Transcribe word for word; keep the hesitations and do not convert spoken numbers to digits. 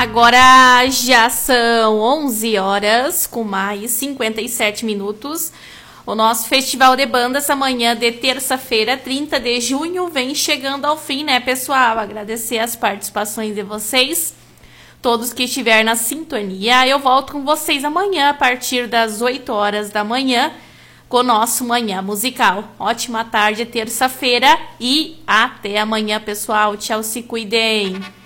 Agora já são onze horas com mais cinquenta e sete minutos. O nosso Festival de Bandas amanhã de terça-feira, trinta de junho, vem chegando ao fim, né, pessoal? Agradecer as participações de vocês, todos que estiverem na sintonia. Eu volto com vocês amanhã a partir das oito horas da manhã com o nosso Manhã Musical. Ótima tarde, terça-feira, e até amanhã, pessoal. Tchau, se cuidem.